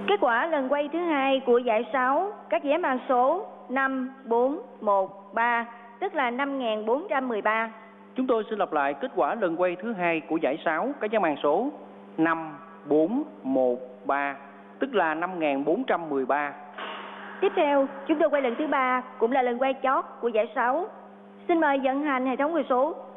Kết quả lần quay thứ hai của giải 6, các vé mang số 5, 4, 1, 3, tức là 5.413. Chúng tôi xin lặp lại kết quả lần quay thứ hai của giải 6, các vé mang số 5, 4, 1, 3, tức là 5.413. Tiếp theo, chúng tôi quay lần thứ 3, cũng là lần quay chót của giải 6. Xin mời vận hành hệ thống quay số.